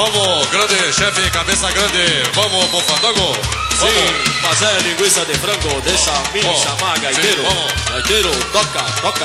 Vamos, grande chefe, cabeça grande. Vamos pro fandango. Sim, mas é linguiça de frango. Deixa a mim chamar gaiteiro. Sim, vamos. Gaiteiro, toca, toca.